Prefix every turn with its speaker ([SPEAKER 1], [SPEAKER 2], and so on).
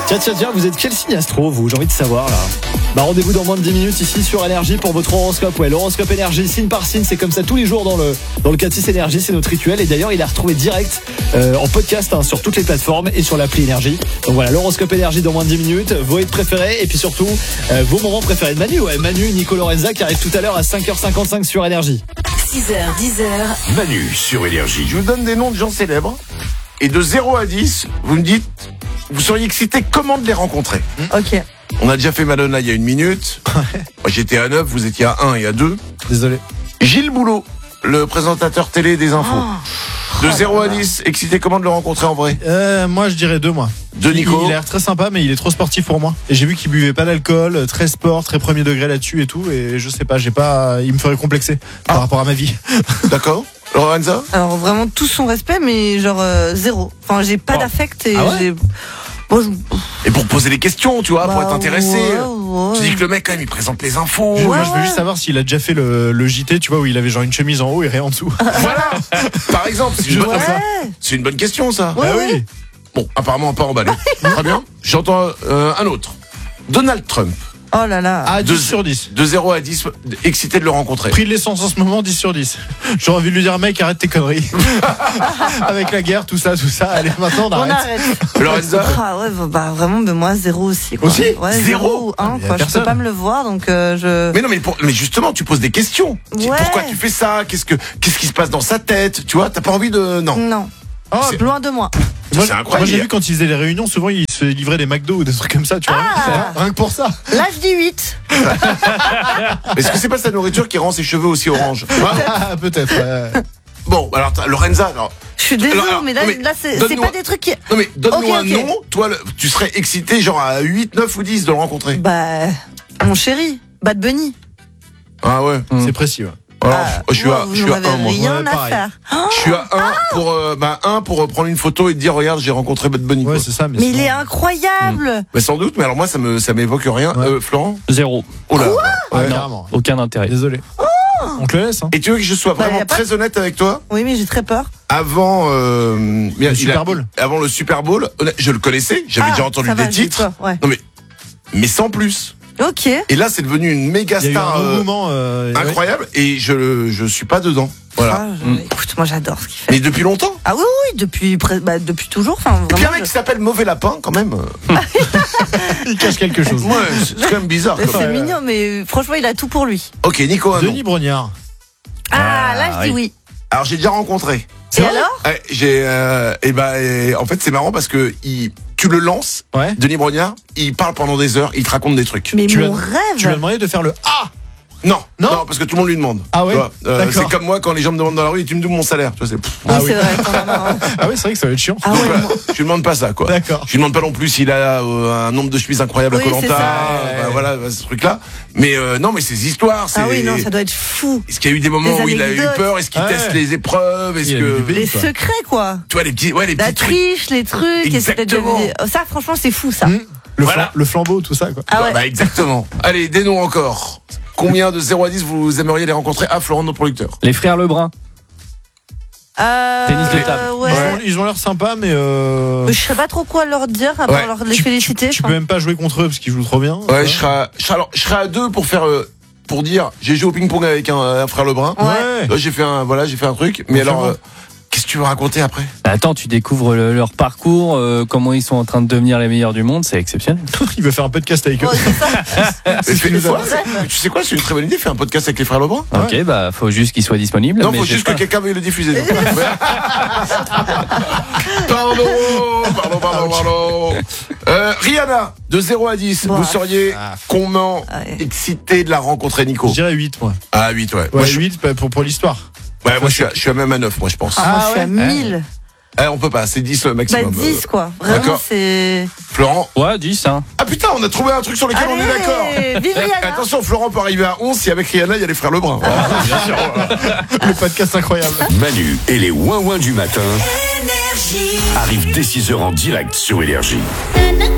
[SPEAKER 1] Tiens, vous êtes quel signe astro, vous? J'ai envie de savoir, là. Rendez-vous dans moins de 10 minutes ici sur Énergie pour votre horoscope. Ouais, l'horoscope Énergie, signe par signe, c'est comme ça tous les jours dans le 4-6 Énergie, c'est notre rituel. Et d'ailleurs, il est retrouvé direct en podcast sur toutes les plateformes et sur l'appli Énergie. Donc voilà, l'horoscope Énergie dans moins de 10 minutes, vos hits préférés et puis surtout vos moments préférés de Manu. Ouais, Manu, Nico Lorenza qui arrive tout à l'heure à 5h55 sur Énergie.
[SPEAKER 2] 6h, 10h.
[SPEAKER 3] Manu sur Énergie.
[SPEAKER 4] Je vous donne des noms de gens célèbres. Et de 0 à 10, vous me dites, vous seriez excité comment de les rencontrer?
[SPEAKER 5] Ok.
[SPEAKER 4] On a déjà fait Madonna il y a 1 minute. Moi j'étais à 9, vous étiez à 1 et à 2.
[SPEAKER 1] Désolé.
[SPEAKER 4] Gilles Boulot, le présentateur télé des infos. De 0 à 10, excité comment de le rencontrer en vrai?
[SPEAKER 6] Moi, je dirais 2, moi.
[SPEAKER 4] De Nico.
[SPEAKER 6] Il a l'air très sympa, mais il est trop sportif pour moi. Et j'ai vu qu'il buvait pas d'alcool, très sport, très premier degré là-dessus et tout. Et je sais pas, il me ferait complexer par rapport à ma vie.
[SPEAKER 4] D'accord. Lorenza?
[SPEAKER 5] Alors vraiment tout son respect, mais genre 0. Enfin, j'ai pas d'affect et j'ai. Bon,
[SPEAKER 4] Et pour poser des questions, tu vois, pour être intéressé.
[SPEAKER 5] Ouais.
[SPEAKER 4] Tu dis que le mec, quand même, il présente les infos.
[SPEAKER 6] Moi, je veux juste savoir s'il a déjà fait le JT, tu vois, où il avait genre une chemise en haut et rien en dessous.
[SPEAKER 4] Voilà. Par exemple, c'est une bonne question, ça.
[SPEAKER 5] Ouais,
[SPEAKER 6] Ah oui.
[SPEAKER 4] Bon, apparemment, pas emballé. Très bien. J'entends un autre. Donald Trump.
[SPEAKER 5] Oh là là.
[SPEAKER 6] Ah, 10 sur 10.
[SPEAKER 4] De 0 à 10, excité de le rencontrer.
[SPEAKER 6] Prix de l'essence en ce moment, 10 sur 10. J'aurais envie de lui dire, mec, arrête tes conneries. Avec la guerre, tout ça. Allez, maintenant, on arrête.
[SPEAKER 4] Lorenza?
[SPEAKER 5] Ah ouais, vraiment, moi 0 aussi. Quoi.
[SPEAKER 4] Aussi?
[SPEAKER 5] Ouais,
[SPEAKER 4] 0
[SPEAKER 5] ou 1, quoi. Je peux pas me le voir, donc
[SPEAKER 4] Mais non, mais justement, tu poses des questions.
[SPEAKER 5] Ouais.
[SPEAKER 4] Pourquoi tu fais ça? Qu'est-ce qui se passe dans sa tête? Tu vois, t'as pas envie de... Non.
[SPEAKER 5] Oh,
[SPEAKER 4] C'est-
[SPEAKER 5] loin de moi.
[SPEAKER 4] C'est incroyable.
[SPEAKER 6] Moi, j'ai vu quand il faisait les réunions, souvent, il se livrait des McDo ou des trucs comme ça, tu vois. Rien que pour ça.
[SPEAKER 5] Là, je dis 8.
[SPEAKER 4] Est-ce que c'est pas sa nourriture qui rend ses cheveux aussi orange?
[SPEAKER 6] Peut-être.
[SPEAKER 4] Bon, alors, Lorenza, alors...
[SPEAKER 5] Je suis désolée,
[SPEAKER 4] Alors,
[SPEAKER 5] mais là,
[SPEAKER 4] non, mais
[SPEAKER 5] c'est
[SPEAKER 4] donne-nous
[SPEAKER 5] pas
[SPEAKER 4] un-
[SPEAKER 5] des trucs qui.
[SPEAKER 4] Non mais donne-nous
[SPEAKER 5] Ok,
[SPEAKER 4] un
[SPEAKER 5] ok.
[SPEAKER 4] nom, toi tu serais excité genre à 8, 9 ou 10 de le rencontrer.
[SPEAKER 5] Bah, mon chéri, Bad Bunny.
[SPEAKER 4] Ah ouais.
[SPEAKER 6] C'est précis, ouais.
[SPEAKER 4] Alors, je suis à
[SPEAKER 5] vous
[SPEAKER 4] 1 moi.
[SPEAKER 5] rien
[SPEAKER 6] Ouais,
[SPEAKER 5] à
[SPEAKER 6] pareil.
[SPEAKER 5] faire.
[SPEAKER 4] Je suis à 1 pour prendre une photo et te dire regarde, j'ai rencontré Bad Bunny.
[SPEAKER 6] Ouais,
[SPEAKER 4] quoi.
[SPEAKER 6] c'est ça.
[SPEAKER 5] Mais il est incroyable.
[SPEAKER 4] Mais sans doute, mais alors moi ça m'évoque rien.
[SPEAKER 6] Ouais.
[SPEAKER 4] Florent?
[SPEAKER 1] 0.
[SPEAKER 4] Oh là.
[SPEAKER 6] Ouais,
[SPEAKER 1] Non.
[SPEAKER 6] carrément.
[SPEAKER 1] Aucun intérêt.
[SPEAKER 6] Désolé. On te le laisse, hein.
[SPEAKER 4] Et tu veux que je sois
[SPEAKER 5] Bah,
[SPEAKER 4] vraiment
[SPEAKER 5] y a pas-
[SPEAKER 4] très honnête avec toi?
[SPEAKER 5] Oui, mais j'ai très peur.
[SPEAKER 4] Avant
[SPEAKER 6] Le Super Bowl.
[SPEAKER 4] Avant le Super Bowl, je le connaissais, j'avais déjà entendu
[SPEAKER 5] ça va,
[SPEAKER 4] des
[SPEAKER 5] j'ai
[SPEAKER 4] titres.
[SPEAKER 5] peur, ouais.
[SPEAKER 4] Non mais sans plus.
[SPEAKER 5] Ok.
[SPEAKER 4] Et là c'est devenu une méga
[SPEAKER 6] Il y a eu
[SPEAKER 4] star
[SPEAKER 6] un engouement.
[SPEAKER 4] incroyable et je suis pas dedans. Voilà.
[SPEAKER 5] Écoute, moi j'adore ce qu'il fait.
[SPEAKER 4] Mais depuis longtemps.
[SPEAKER 5] Ah oui, depuis toujours. Enfin,
[SPEAKER 4] Et puis un
[SPEAKER 5] vraiment.
[SPEAKER 4] mec qui s'appelle Mauvais Lapin quand même.
[SPEAKER 6] Il cache quelque chose.
[SPEAKER 4] Ouais, c'est quand même bizarre.
[SPEAKER 5] C'est
[SPEAKER 4] quand même.
[SPEAKER 5] mignon, mais franchement, il a tout pour lui.
[SPEAKER 4] Ok, Nico, un nom.
[SPEAKER 6] Denis Brognard.
[SPEAKER 5] Ah, là, je dis oui.
[SPEAKER 4] Alors j'ai déjà rencontré.
[SPEAKER 5] Et alors?
[SPEAKER 4] En fait c'est marrant parce que tu le lances,
[SPEAKER 6] Ouais.
[SPEAKER 4] Denis Brognard, il parle pendant des heures, il te raconte des trucs.
[SPEAKER 5] Mais
[SPEAKER 6] Tu
[SPEAKER 5] mon
[SPEAKER 6] lui as
[SPEAKER 5] rêve.
[SPEAKER 6] demandé de faire le A.
[SPEAKER 4] Non,
[SPEAKER 6] Non
[SPEAKER 4] parce que tout le monde lui demande.
[SPEAKER 6] Ah ouais
[SPEAKER 4] Tu vois,
[SPEAKER 6] D'accord.
[SPEAKER 4] c'est comme moi quand les gens me demandent dans la rue, tu me doubles mon salaire. Tu vois, c'est...
[SPEAKER 5] Oui,
[SPEAKER 6] Ah
[SPEAKER 5] c'est
[SPEAKER 6] oui.
[SPEAKER 5] vrai. quand même, hein.
[SPEAKER 6] Ah oui, c'est vrai que ça va être chiant.
[SPEAKER 5] Ah ouais,
[SPEAKER 4] Voilà,
[SPEAKER 5] moi-
[SPEAKER 4] je lui demande pas ça quoi.
[SPEAKER 6] D'accord.
[SPEAKER 4] Je lui demande pas non plus s'il a un nombre de chemises incroyable
[SPEAKER 5] Oui,
[SPEAKER 4] à Koh
[SPEAKER 5] c'est
[SPEAKER 4] Lanta,
[SPEAKER 5] ça.
[SPEAKER 4] voilà ce truc là. Mais non mais ces histoires, c'est
[SPEAKER 5] Ah oui, non, ça doit être fou.
[SPEAKER 4] Est-ce qu'il y a eu des moments
[SPEAKER 5] Des
[SPEAKER 4] où il a eu
[SPEAKER 5] anecdotes.
[SPEAKER 4] peur? Est-ce qu'il
[SPEAKER 6] Ouais.
[SPEAKER 4] teste les épreuves? Est-ce
[SPEAKER 6] Il a eu du
[SPEAKER 4] que
[SPEAKER 5] Les
[SPEAKER 6] quoi.
[SPEAKER 5] secrets, quoi.
[SPEAKER 4] tu vois les petits
[SPEAKER 5] La
[SPEAKER 4] trucs.
[SPEAKER 5] triche, les trucs. est-ce que t'as déjà vu
[SPEAKER 4] Exactement.
[SPEAKER 5] des- Ça, franchement, c'est fou, ça.
[SPEAKER 4] Voilà.
[SPEAKER 6] Le flambeau, tout ça, quoi.
[SPEAKER 5] Ah ouais.
[SPEAKER 4] Bah exactement. Allez, des noms encore. Combien de 0 à 10 vous aimeriez les rencontrer? Ah, Florent, notre producteur.
[SPEAKER 1] Les frères Lebrun. Tennis de table.
[SPEAKER 5] Ouais.
[SPEAKER 6] Ils ont l'air sympas, mais.
[SPEAKER 5] Je sais pas trop quoi leur dire, à part
[SPEAKER 4] Ouais.
[SPEAKER 5] leur les féliciter.
[SPEAKER 6] Tu
[SPEAKER 5] enfin.
[SPEAKER 6] peux même pas jouer contre eux parce qu'ils jouent trop bien.
[SPEAKER 4] Ouais, je serai à 2 pour faire pour dire j'ai joué au ping-pong avec un frère Lebrun.
[SPEAKER 5] Ouais.
[SPEAKER 4] Là, j'ai fait un truc. Mais
[SPEAKER 6] Bon,
[SPEAKER 4] alors,
[SPEAKER 6] ça va.
[SPEAKER 4] qu'est-ce que tu veux raconter après?
[SPEAKER 1] Attends, tu découvres leur parcours, comment ils sont en train de devenir les meilleurs du monde, c'est exceptionnel.
[SPEAKER 6] Il veut faire un podcast avec eux.
[SPEAKER 5] Ouais, c'est ça.
[SPEAKER 4] Mais
[SPEAKER 6] ce qu'il nous a
[SPEAKER 4] quoi,
[SPEAKER 5] dit.
[SPEAKER 4] tu sais quoi, c'est une très bonne idée, faire un podcast avec les frères Lebrun.
[SPEAKER 6] Ah
[SPEAKER 1] Ok, bah faut juste qu'ils soient disponibles.
[SPEAKER 4] Non,
[SPEAKER 1] mais
[SPEAKER 4] faut
[SPEAKER 1] j'ai
[SPEAKER 4] juste que
[SPEAKER 1] pas-
[SPEAKER 4] quelqu'un veuille le diffuser. Pardon. Rihanna, de 0 à 10,
[SPEAKER 5] Bon,
[SPEAKER 4] vous seriez comment
[SPEAKER 5] Ouais.
[SPEAKER 4] excité de la rencontrer, Nico?
[SPEAKER 6] Je dirais 8, moi.
[SPEAKER 4] Ah, 8, ouais.
[SPEAKER 6] Ouais,
[SPEAKER 4] Moi, je
[SPEAKER 6] 8 pour l'histoire.
[SPEAKER 4] je suis à même à 9, moi, je pense.
[SPEAKER 5] Ah, moi, je suis à
[SPEAKER 6] ouais.
[SPEAKER 5] 1000.
[SPEAKER 4] On peut pas, c'est 10 le
[SPEAKER 5] Bah,
[SPEAKER 4] maximum.
[SPEAKER 5] 10, quoi. Vraiment,
[SPEAKER 4] d'accord.
[SPEAKER 5] c'est.
[SPEAKER 4] Florent.
[SPEAKER 1] Ouais, 10, hein.
[SPEAKER 4] Ah putain, on a trouvé un truc sur lequel on est d'accord.
[SPEAKER 5] Allez, vive Rihanna.
[SPEAKER 4] Attention, Florent peut arriver à 11 si avec Rihanna, il y a les frères Lebrun. Bien sûr.
[SPEAKER 6] Le podcast incroyable.
[SPEAKER 3] Manu et les ouin-ouin du matin arrivent dès 6h en direct sur Énergie.
[SPEAKER 2] Na, na,